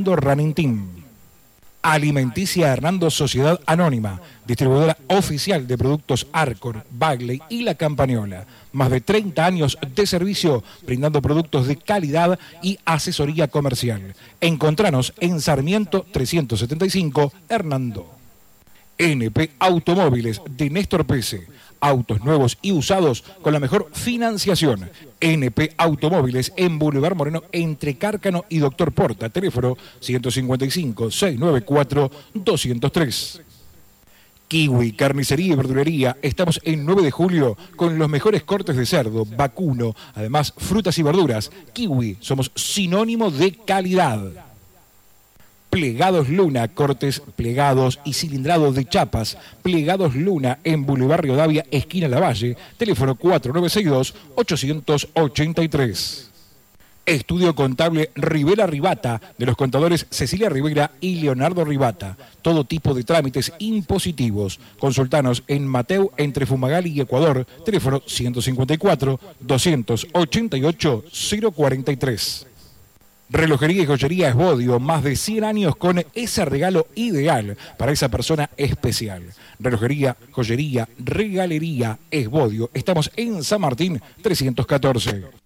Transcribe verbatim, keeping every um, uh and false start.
Hernando Running Team. Alimenticia Hernando Sociedad Anónima, distribuidora oficial de productos Arcor, Bagley y La Campañola. Más de treinta años de servicio brindando productos de calidad y asesoría comercial. Encontranos en Sarmiento trescientos setenta y cinco, Hernando. N P Automóviles de Néstor Pese. Autos nuevos y usados con la mejor financiación. N P Automóviles en Boulevard Moreno entre Cárcano y Doctor Porta. Teléfono ciento cincuenta y cinco, seiscientos noventa y cuatro, doscientos tres. Kiwi, carnicería y verdulería. Estamos en nueve de julio con los mejores cortes de cerdo, vacuno, además frutas y verduras. Kiwi, somos sinónimo de calidad. Plegados Luna, cortes plegados y cilindrados de chapas. Plegados Luna en Boulevard Rivadavia, esquina Lavalle. Teléfono cuatro nueve seis dos, ocho ocho tres. Estudio Contable Rivera Ribata, de los contadores Cecilia Rivera y Leonardo Ribata. Todo tipo de trámites impositivos. Consultanos en Mateu entre Fumagalli y Ecuador. Teléfono ciento cincuenta y cuatro, doscientos ochenta y ocho, cero cuarenta y tres. Relojería y joyería Esbodio, más de cien años con ese regalo ideal para esa persona especial. Relojería, joyería, regalería Esbodio. Estamos en San Martín trescientos catorce.